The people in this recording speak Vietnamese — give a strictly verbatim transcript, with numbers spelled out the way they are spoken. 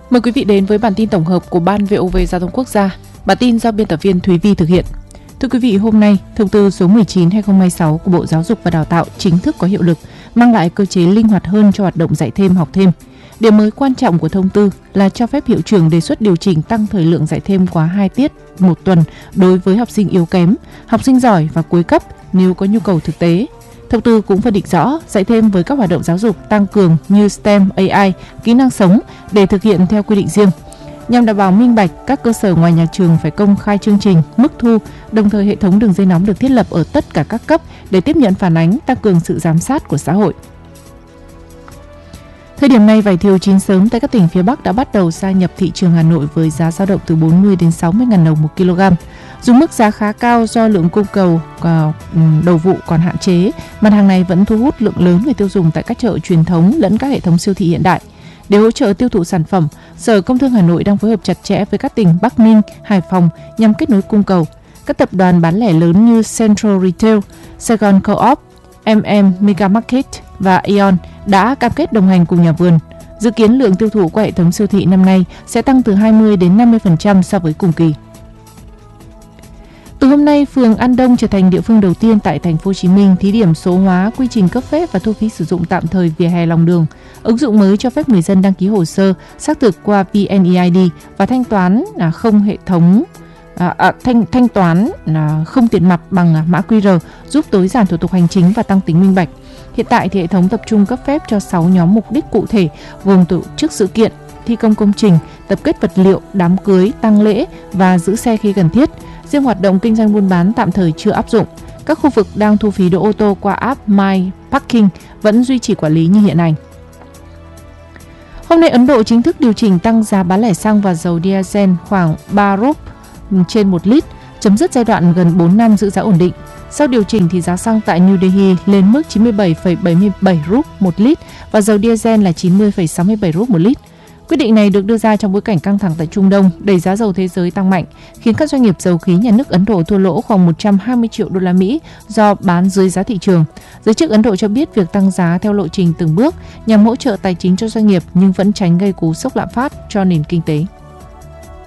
Mời quý vị đến với bản tin tổng hợp của Ban vê o vê Giao thông Quốc gia. Bản tin do biên tập viên Thúy Vi thực hiện. Thưa quý vị, hôm nay, thông tư số mười chín trên hai nghìn không trăm hai mươi sáu của Bộ Giáo dục và Đào tạo chính thức có hiệu lực, mang lại cơ chế linh hoạt hơn cho hoạt động dạy thêm học thêm. Điểm mới quan trọng của thông tư là cho phép hiệu trưởng đề xuất điều chỉnh tăng thời lượng dạy thêm quá hai tiết một tuần đối với học sinh yếu kém, học sinh giỏi và cuối cấp nếu có nhu cầu thực tế. Thông tư cũng phân định rõ dạy thêm với các hoạt động giáo dục tăng cường như STEM, a i, kỹ năng sống để thực hiện theo quy định riêng. Nhằm đảm bảo minh bạch, các cơ sở ngoài nhà trường phải công khai chương trình, mức thu, đồng thời hệ thống đường dây nóng được thiết lập ở tất cả các cấp để tiếp nhận phản ánh, tăng cường sự giám sát của xã hội. Thời điểm này, vải thiều chín sớm tại các tỉnh phía Bắc đã bắt đầu gia nhập thị trường Hà Nội với giá dao động từ bốn mươi đến sáu mươi nghìn đồng một kg. Dù mức giá khá cao do lượng cung cầu đầu vụ còn hạn chế, mặt hàng này vẫn thu hút lượng lớn người tiêu dùng tại các chợ truyền thống lẫn các hệ thống siêu thị hiện đại. Để hỗ trợ tiêu thụ sản phẩm, Sở Công Thương Hà Nội đang phối hợp chặt chẽ với các tỉnh Bắc Ninh, Hải Phòng nhằm kết nối cung cầu. Các tập đoàn bán lẻ lớn như Central Retail, Saigon Co-op, em em Mega Market và Aeon đã cam kết đồng hành cùng nhà vườn. Dự kiến lượng tiêu thụ qua hệ thống siêu thị năm nay sẽ tăng từ hai mươi đến năm mươi phần trăm so với cùng kỳ. Từ hôm nay, phường An Đông trở thành địa phương đầu tiên tại thành phố Hồ Chí Minh thí điểm số hóa quy trình cấp phép và thu phí sử dụng tạm thời vỉa hè lòng đường. Ứng dụng mới cho phép người dân đăng ký hồ sơ, xác thực qua vê en e i đê và thanh toán là không hệ thống à, à, thanh thanh toán là không tiền mặt bằng mã quy rờ, giúp tối giản thủ tục hành chính và tăng tính minh bạch. Hiện tại thì hệ thống tập trung cấp phép cho sáu nhóm mục đích cụ thể, gồm tổ chức sự kiện, thi công công trình, tập kết vật liệu, đám cưới, tang lễ và giữ xe khi cần thiết. Riêng hoạt động kinh doanh buôn bán tạm thời chưa áp dụng. Các khu vực đang thu phí đỗ ô tô qua app My Parking vẫn duy trì quản lý như hiện hành. Hôm nay, Ấn Độ chính thức điều chỉnh tăng giá bán lẻ xăng và dầu diesel khoảng ba rúp trên một lít, chấm dứt giai đoạn gần bốn năm giữ giá ổn định. Sau điều chỉnh thì giá xăng tại New Delhi lên mức chín mươi bảy phẩy bảy mươi bảy rúp một lít và dầu diesel là chín mươi phẩy sáu mươi bảy rúp một lít. Quyết định này được đưa ra trong bối cảnh căng thẳng tại Trung Đông, đẩy giá dầu thế giới tăng mạnh, khiến các doanh nghiệp dầu khí nhà nước Ấn Độ thua lỗ khoảng một trăm hai mươi triệu đô la Mỹ do bán dưới giá thị trường. Giới chức Ấn Độ cho biết việc tăng giá theo lộ trình từng bước nhằm hỗ trợ tài chính cho doanh nghiệp nhưng vẫn tránh gây cú sốc lạm phát cho nền kinh tế.